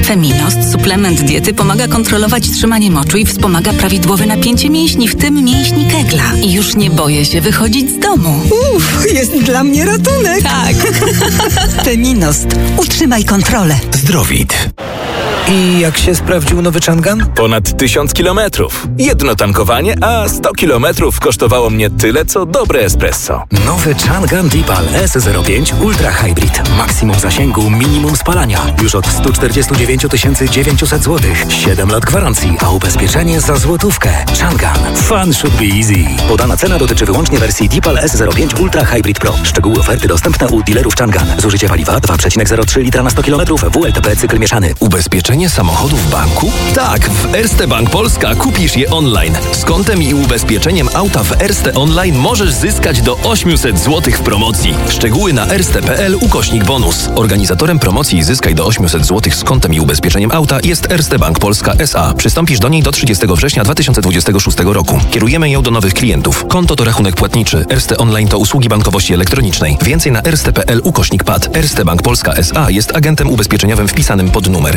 Feminost, suplement diety, pomaga kontrolować trzymanie moczu i wspomaga prawidłowe napięcie mięśni, w tym mięśni Kegla. I już nie boję się wychodzić z domu. Jest dla mnie ratunek. Tak. Feminost. Utrzymaj kontrolę. Zdrowit. I jak się sprawdził nowy Changan? Ponad 1000 kilometrów. Jedno tankowanie, a 100 kilometrów kosztowało mnie tyle, co dobre espresso. Nowy Changan Deepal S05 Ultra Hybrid. Maksimum zasięgu, minimum spalania. Już od 149 900 zł. 7 lat gwarancji, a ubezpieczenie za złotówkę. Changan. Fun should be easy. Podana cena dotyczy wyłącznie wersji Deepal S05 Ultra Hybrid Pro. Szczegóły oferty dostępne u dealerów Changan. Zużycie paliwa 2,03 litra na 100 km. WLTP cykl mieszany. Ubezpieczenie samochodu w banku? Tak, w Erste Bank Polska kupisz je online. Z kontem i ubezpieczeniem auta w Erste Online możesz zyskać do 800 zł w promocji. Szczegóły na erste.pl/bonus. Organizatorem promocji Zyskaj do 800 zł z kontem i ubezpieczeniem auta jest Erste Bank Polska S.A. Przystąpisz do niej do 30 września 2026 roku. Kierujemy ją do nowych klientów. Konto to rachunek płatniczy. Erste Online to usługi bankowości elektronicznej. Więcej na erste.pl/pad. Erste Bank Polska S.A. jest agentem ubezpieczeniowym wpisanym pod numer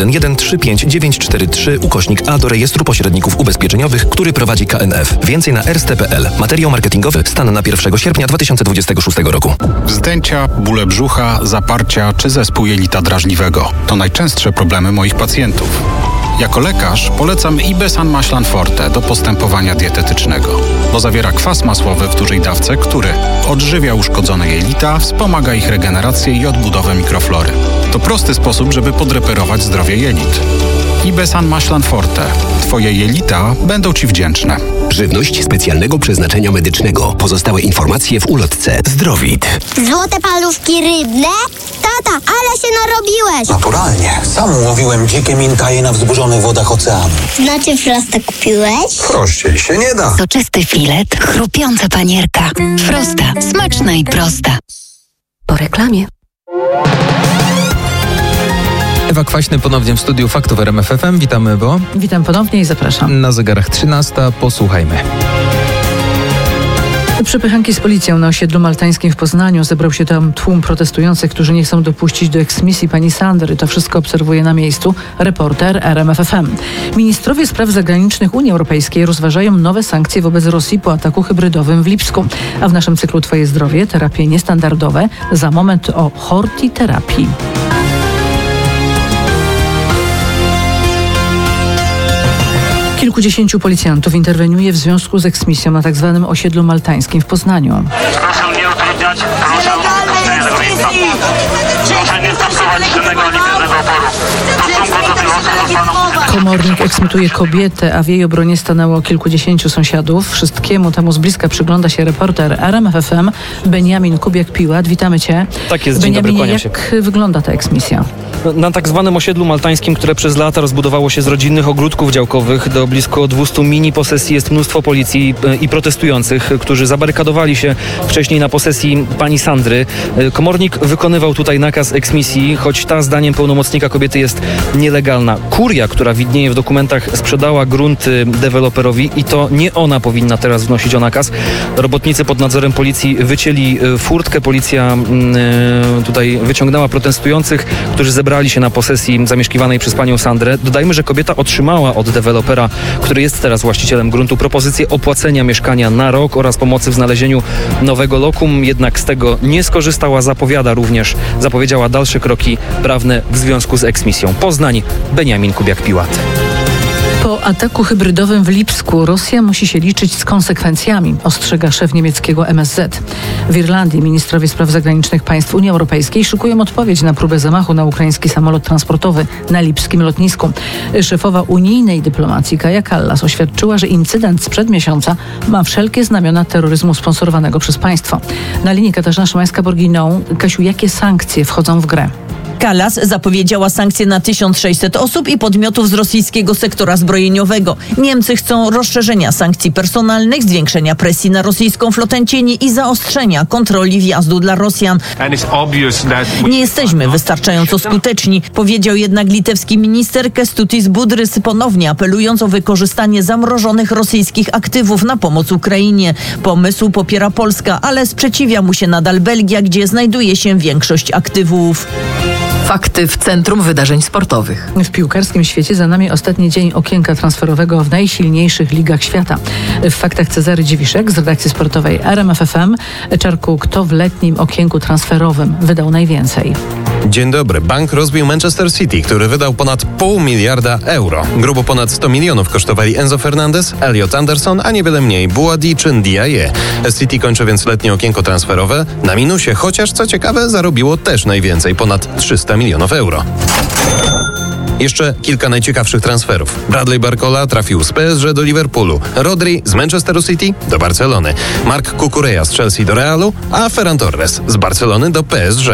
111-35943/A do rejestru pośredników ubezpieczeniowych, który prowadzi KNF. Więcej na erste.pl. Materiał marketingowy stan na 1 sierpnia 2026 roku. Wzdęcia, bóle brzucha, zaparcia czy zespół jelita drażliwego to najczęstsze problemy moich pacjentów. Jako lekarz polecam Ibesan Maślan Forte do postępowania dietetycznego, bo zawiera kwas masłowy w dużej dawce, który odżywia uszkodzone jelita, wspomaga ich regenerację i odbudowę mikroflory. To prosty sposób, żeby podreperować zdrowie jelit. Ibesan Maślan Forte. Twoje jelita będą Ci wdzięczne. Żywność specjalnego przeznaczenia medycznego. Pozostałe informacje w ulotce. Zdrowit. Złote paluszki rybne? Tata, ale się narobiłeś! Naturalnie. Sam łowiłem dzikie mintaje na wzburzonych wodach oceanu. Znaczy Frosta kupiłeś? Prościej się nie da. Soczysty filet, chrupiąca panierka. Frosta, smaczna i prosta. Po reklamie. Ewa Kwaśny ponownie w studiu Faktów RMF FM. Witamy, Ewo. Witam ponownie i zapraszam. Na zegarach 13. Posłuchajmy. Przepychanki z policją na osiedlu maltańskim w Poznaniu. Zebrał się tam tłum protestujących, którzy nie chcą dopuścić do eksmisji pani Sandry. To wszystko obserwuje na miejscu reporter RMF FM. Ministrowie spraw zagranicznych Unii Europejskiej rozważają nowe sankcje wobec Rosji po ataku hybrydowym w Lipsku. A w naszym cyklu Twoje zdrowie, terapie niestandardowe. Za moment o hortiterapii. Kilkudziesięciu policjantów interweniuje w związku z eksmisją na tzw. osiedlu maltańskim w Poznaniu. Proszę nie utrudniać, proszę o dopuszczenie tego miejsca. Proszę nie stosować żadnego liczebnego oporu. W stosunku do tych osób zostaną... Komornik eksmituje kobietę, a w jej obronie stanęło kilkudziesięciu sąsiadów. Wszystkiemu temu z bliska przygląda się reporter RMF FM Beniamin Kubiak-Piłat. Witamy Cię. Tak jest, dzień dobry, kłaniam się. Jak wygląda ta eksmisja? Na tak zwanym osiedlu maltańskim, które przez lata rozbudowało się z rodzinnych ogródków działkowych do blisko 200 mini posesji, jest mnóstwo policji i protestujących, którzy zabarykadowali się wcześniej na posesji pani Sandry. Komornik wykonywał tutaj nakaz eksmisji, choć ta zdaniem pełnomocnika kobiety jest nielegalna. Kuria, która widnieje w dokumentach, sprzedała grunty deweloperowi i to nie ona powinna teraz wnosić o nakaz. Robotnicy pod nadzorem policji wycięli furtkę. Policja tutaj wyciągnęła protestujących, którzy zebrali się na posesji zamieszkiwanej przez panią Sandrę. Dodajmy, że kobieta otrzymała od dewelopera, który jest teraz właścicielem gruntu, propozycję opłacenia mieszkania na rok oraz pomocy w znalezieniu nowego lokum, jednak z tego nie skorzystała. Zapowiedziała dalsze kroki prawne w związku z eksmisją. Poznań, Beniamin Kubiak-Piłat. Po ataku hybrydowym w Lipsku Rosja musi się liczyć z konsekwencjami, ostrzega szef niemieckiego MSZ. W Irlandii ministrowie spraw zagranicznych państw Unii Europejskiej szykują odpowiedź na próbę zamachu na ukraiński samolot transportowy na lipskim lotnisku. Szefowa unijnej dyplomacji Kaja Kallas oświadczyła, że incydent sprzed miesiąca ma wszelkie znamiona terroryzmu sponsorowanego przez państwo. Na linii Katarzyna Szymańska-Borginą. Kasiu, jakie sankcje wchodzą w grę? Kallas zapowiedziała sankcje na 1600 osób i podmiotów z rosyjskiego sektora zbrojeniowego. Niemcy chcą rozszerzenia sankcji personalnych, zwiększenia presji na rosyjską flotę cieni i zaostrzenia kontroli wjazdu dla Rosjan. Nie jesteśmy wystarczająco skuteczni, powiedział jednak litewski minister Kęstutis Budrys, ponownie apelując o wykorzystanie zamrożonych rosyjskich aktywów na pomoc Ukrainie. Pomysł popiera Polska, ale sprzeciwia mu się nadal Belgia, gdzie znajduje się większość aktywów. Fakty w centrum wydarzeń sportowych. W piłkarskim świecie za nami ostatni dzień okienka transferowego w najsilniejszych ligach świata. W faktach Cezary Dziwiszek z redakcji sportowej RMF FM. Czarku, kto w letnim okienku transferowym wydał najwięcej? Dzień dobry. Bank rozbił Manchester City, który wydał ponad $500 miliona. Grubo ponad 100 milionów kosztowali Enzo Fernandez, Elliot Anderson, a niewiele mniej Buadi czy Ndiaye. City kończy więc letnie okienko transferowe na minusie, chociaż co ciekawe zarobiło też najwięcej, ponad 300 milionów euro. Jeszcze kilka najciekawszych transferów. Bradley Barcola trafił z PSG do Liverpoolu, Rodri z Manchesteru City do Barcelony, Marc Cucurella z Chelsea do Realu, a Ferran Torres z Barcelony do PSG.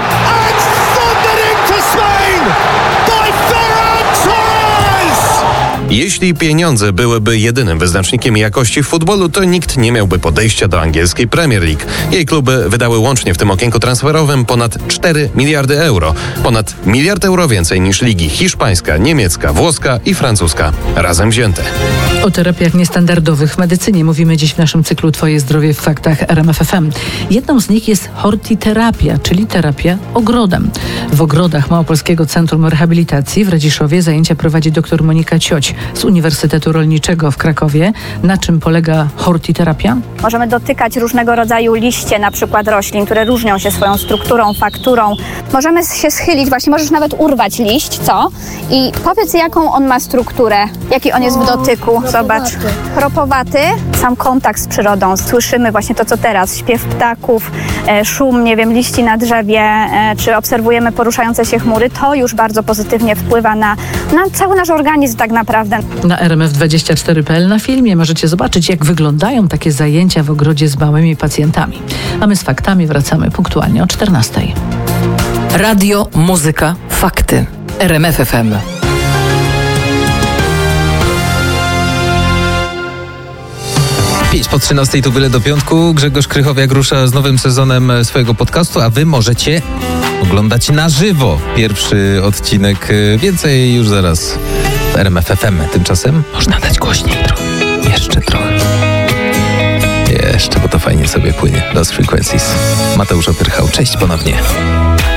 Jeśli pieniądze byłyby jedynym wyznacznikiem jakości w futbolu, to nikt nie miałby podejścia do angielskiej Premier League. Jej kluby wydały łącznie w tym okienku transferowym ponad 4 miliardy euro. Ponad $1 miliard więcej niż ligi hiszpańska, niemiecka, włoska i francuska razem wzięte. O terapiach niestandardowych w medycynie mówimy dziś w naszym cyklu Twoje zdrowie w faktach RMF FM. Jedną z nich jest hortiterapia, czyli terapia ogrodem. W ogrodach Małopolskiego Centrum Rehabilitacji w Radziszowie zajęcia prowadzi dr Monika Cioć z Uniwersytetu Rolniczego w Krakowie. Na czym polega hortiterapia? Możemy dotykać różnego rodzaju liście, na przykład roślin, które różnią się swoją strukturą, fakturą. Możemy się schylić, właśnie możesz nawet urwać liść, co? I powiedz, jaką on ma strukturę, jaki on jest w dotyku. Zobacz. Chropowaty. Sam kontakt z przyrodą. Słyszymy właśnie to, co teraz. Śpiew ptaków, szum, liści na drzewie, czy obserwujemy poruszające się chmury. To już bardzo pozytywnie wpływa na cały nasz organizm tak naprawdę. Na RMF24.pl na filmie możecie zobaczyć, jak wyglądają takie zajęcia w ogrodzie z małymi pacjentami. A my z faktami wracamy punktualnie o 14:00. Radio, muzyka, fakty. RMF FM. 5:13 to byle do piątku. Grzegorz Krychowiak rusza z nowym sezonem swojego podcastu, a wy możecie oglądać na żywo pierwszy odcinek. Więcej już zaraz w RMF FM. Tymczasem można dać głośniej trochę. Jeszcze trochę. Jeszcze, bo to fajnie sobie płynie. Lost Frequencies. Mateusz Opyrchał. Cześć ponownie.